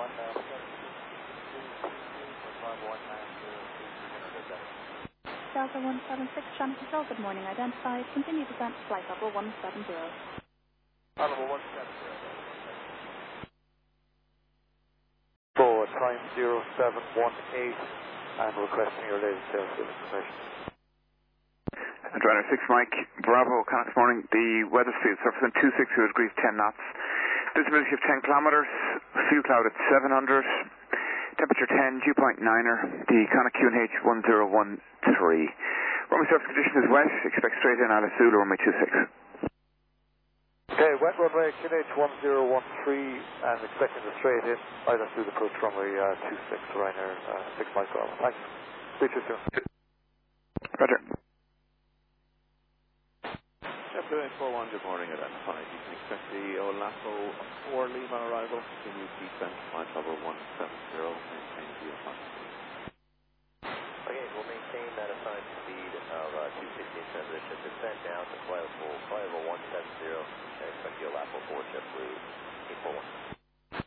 Delta 176, Channel Control, good morning. Identified. Continue descent to flight level 170. Level 170. For time 0718 and requesting your latest sales information. Driver 6 Mike, Bravo, Connacht morning. The weather field surface at 260 degrees 10 knots. Visibility of 10 kilometres. Fuel cloud at 700. Temperature 10, dew point 9er. The Connacht QNH 1013. Runway surface condition is wet. Expect straight in Ala Sula, runway 26. Okay, wet runway QNH 1013 and expecting the straight in either through the approach runway 26 Ryanair 6 Mike Bravo. Thanks. Speak to you soon. Roger. JetBlue 841, good morning. Identified. You can expect the Olapo 4 Lima arrival. Continue descent flight level 170. Maintain view of Okay, we'll maintain that assigned speed of 260 in transition. Descend down to flight level 170 and expect the Olapo 4 JetBlue 841.